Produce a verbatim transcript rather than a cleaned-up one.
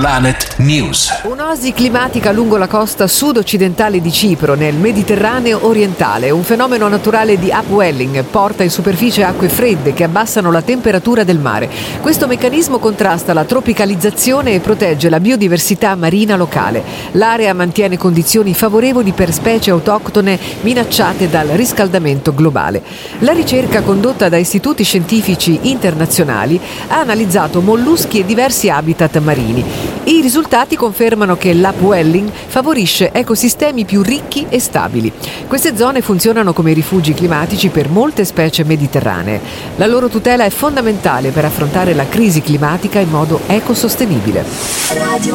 Planet News. Un'oasi climatica lungo la costa sud-occidentale di Cipro, nel Mediterraneo orientale. Un fenomeno naturale di upwelling porta in superficie acque fredde che abbassano la temperatura del mare. Questo meccanismo contrasta la tropicalizzazione e protegge la biodiversità marina locale. L'area mantiene condizioni favorevoli per specie autoctone minacciate dal riscaldamento globale. La ricerca condotta da istituti scientifici internazionali ha analizzato molluschi e diversi habitat marini. I risultati confermano che l'upwelling favorisce ecosistemi più ricchi e stabili. Queste zone funzionano come rifugi climatici per molte specie mediterranee. La loro tutela è fondamentale per affrontare la crisi climatica in modo ecosostenibile.